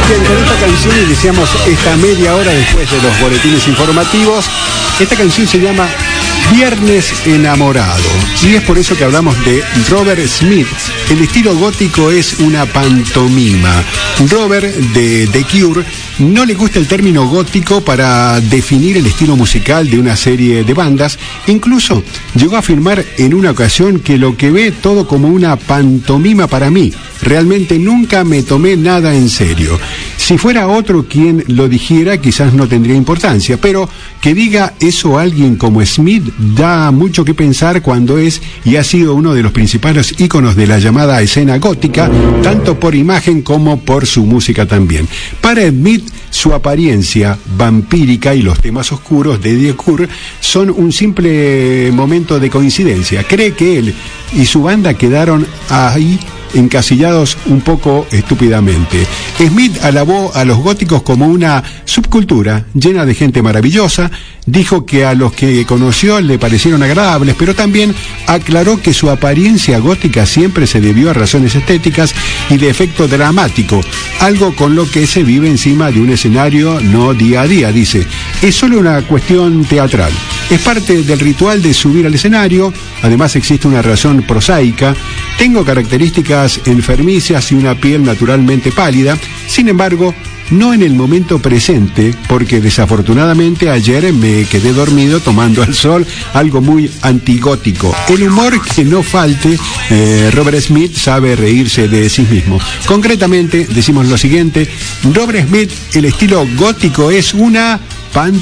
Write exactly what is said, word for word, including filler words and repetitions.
Bien, con esta canción iniciamos esta media hora después de los boletines informativos. Esta canción se llama Viernes Enamorado, y es por eso que hablamos de Robert Smith. El estilo gótico es una pantomima. Robert, de The Cure, no le gusta el término gótico para definir el estilo musical de una serie de bandas. Incluso llegó a afirmar en una ocasión que lo que ve todo como una pantomima para mí. Realmente nunca me tomé nada en serio. Si fuera otro quien lo dijera, quizás no tendría importancia, pero que diga eso alguien como Smith da mucho que pensar cuando es y ha sido uno de los principales íconos de la llamada escena gótica, tanto por imagen como por su música también. Para Smith, su apariencia vampírica y los temas oscuros de The Cure son un simple momento de coincidencia. Cree que él y su banda quedaron ahí encasillados un poco estúpidamente. Smith alabó a los góticos como una subcultura llena de gente maravillosa, dijo que a los que conoció le parecieron agradables, pero también aclaró que su apariencia gótica siempre se debió a razones estéticas y de efecto dramático, algo con lo que se vive encima de un escenario, no día a día, dice. Es solo una cuestión teatral. Es parte del ritual de subir al escenario. Además existe una razón prosaica. Tengo características enfermizas y una piel naturalmente pálida. Sin embargo, no en el momento presente, porque desafortunadamente ayer me quedé dormido tomando el sol, algo muy antigótico. El humor que no falte, eh, Robert Smith sabe reírse de sí mismo. Concretamente, decimos lo siguiente: Robert Smith, el estilo gótico es una pan